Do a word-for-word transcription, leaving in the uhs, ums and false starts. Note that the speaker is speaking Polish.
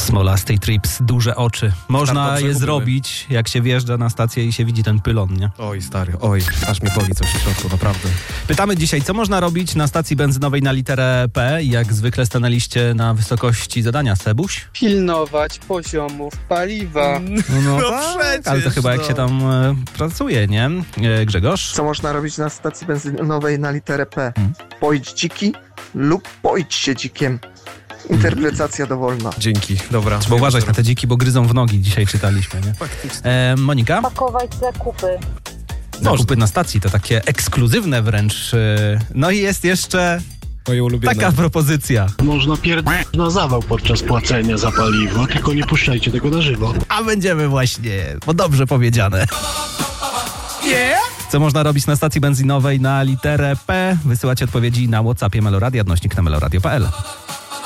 Smolasty Trips, duże oczy. Można je gubiły. zrobić, jak się wjeżdża na stację i się widzi ten pylon, nie? Oj, stary, oj, aż mnie boli coś w środku, naprawdę. Pytamy dzisiaj, co można robić na stacji benzynowej na literę P? Jak zwykle stanęliście na wysokości zadania, Sebuś? Pilnować poziomów paliwa. No, No tak, przecież, ale to chyba jak no. się tam e, pracuje, nie? E, Grzegorz? Co można robić na stacji benzynowej na literę P? Hmm. Pojdź dziki lub pojdź się dzikiem. Interpretacja dowolna. Dzięki, dobra. Trzeba uważać na te dziki, bo gryzą w nogi, dzisiaj czytaliśmy, nie? Faktycznie. E, Monika? Pakować zakupy. Zakupy na stacji to takie ekskluzywne wręcz. e, No i jest jeszcze Moje ulubione. taka propozycja. Można pierdolić na zawał podczas płacenia za paliwo, tylko nie puszczajcie tego na żywo. A będziemy właśnie, bo dobrze powiedziane. Co można robić na stacji benzynowej na literę P? Wysyłacie odpowiedzi na WhatsAppie Meloradia, odnośnik na meloradio kropka p l.